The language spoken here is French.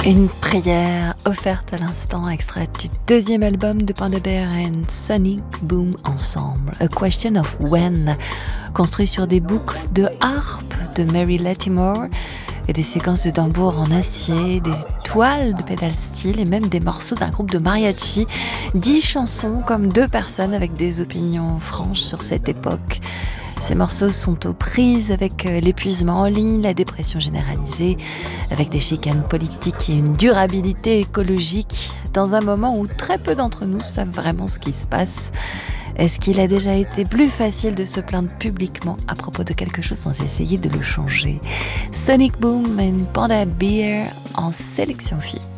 Une prière offerte à l'instant, extraite du deuxième album de Panda Bear and Sonic Boom ensemble. A Question of When, construit sur des boucles de harpe de Mary Latimore et des séquences de tambour en acier, des toiles de pédale steel et même des morceaux d'un groupe de mariachi. 10 chansons comme 2 personnes avec des opinions franches sur cette époque. Ces morceaux sont aux prises avec l'épuisement en ligne, la dépression généralisée, avec des chicanes politiques et une durabilité écologique, dans un moment où très peu d'entre nous savent vraiment ce qui se passe. Est-ce qu'il a déjà été plus facile de se plaindre publiquement à propos de quelque chose sans essayer de le changer? Sonic Boom and Panda Bear en sélection fille.